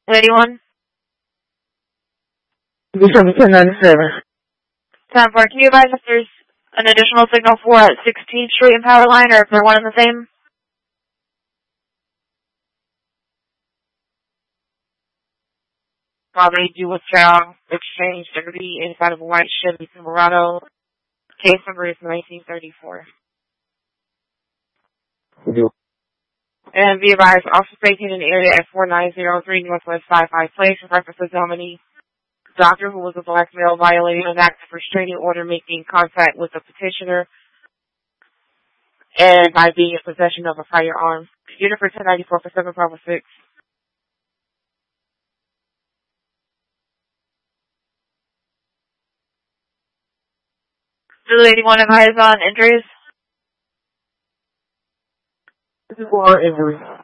81. December 1097. 10-4. Can you advise if there's an additional signal for at 16th Street and Power Line, or if they're one and the same? While they do a child exchange 30 inside of a white Chevy Silverado. Case number is 1934. And be advised, also stationed in the area at 4903 Northwest 55 Place, in reference to Dominique Doctor, who was a black male violating an active restraining order, making contact with the petitioner, and by being in possession of a firearm. Unit for 1094 for 7 Bravo 6. Zulu 81 advise on injuries? 4 injuries.